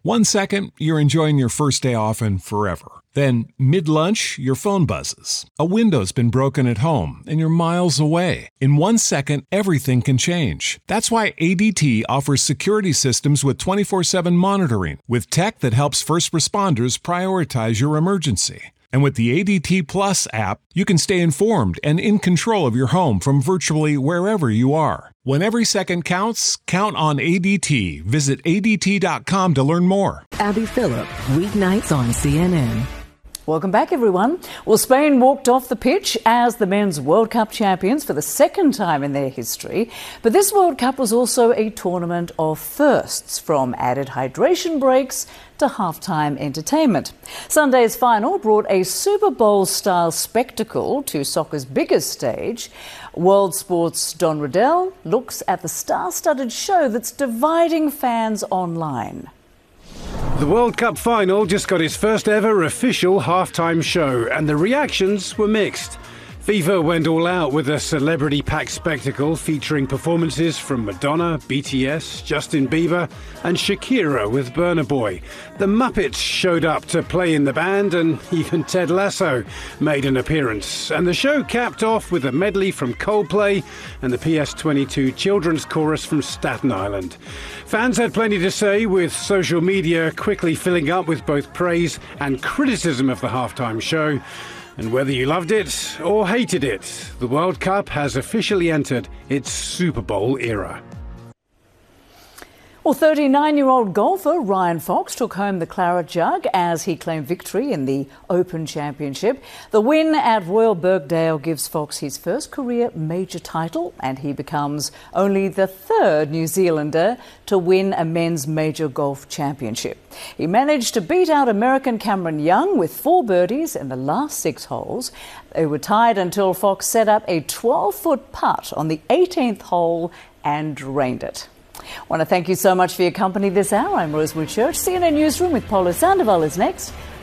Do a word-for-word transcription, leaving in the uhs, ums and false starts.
One second, you're enjoying your first day off and forever. Then, mid-lunch, your phone buzzes. A window's been broken at home and you're miles away. In one second, everything can change. That's why A D T offers security systems with twenty-four seven monitoring, with tech that helps first responders prioritize your emergency. And with the A D T Plus app, you can stay informed and in control of your home from virtually wherever you are. When every second counts, count on A D T. Visit A D T dot com to learn more. Abby Phillip, weeknights on C N N. Welcome back, everyone. Well, Spain walked off the pitch as the Men's World Cup champions for the second time in their history. But this World Cup was also a tournament of firsts, from added hydration breaks to halftime entertainment. Sunday's final brought a Super Bowl-style spectacle to soccer's biggest stage. World Sport's Don Riddell looks at the star-studded show that's dividing fans online. The World Cup final just got its first ever official halftime show, and the reactions were mixed. FIFA went all out with a celebrity-packed spectacle featuring performances from Madonna, B T S, Justin Bieber and Shakira with Burna Boy. The Muppets showed up to play in the band, and even Ted Lasso made an appearance. And the show capped off with a medley from Coldplay and the P S twenty-two children's chorus from Staten Island. Fans had plenty to say, with social media quickly filling up with both praise and criticism of the halftime show. And whether you loved it or hated it, the World Cup has officially entered its Super Bowl era. Well, thirty-nine-year-old golfer Ryan Fox took home the Claret Jug as he claimed victory in the Open Championship. The win at Royal Birkdale gives Fox his first career major title, and he becomes only the third New Zealander to win a men's major golf championship. He managed to beat out American Cameron Young with four birdies in the last six holes. They were tied until Fox set up a twelve-foot putt on the eighteenth hole and drained it. I want to thank you so much for your company this hour. I'm Rosewood Church. C N N Newsroom with Paulo Sandoval is next.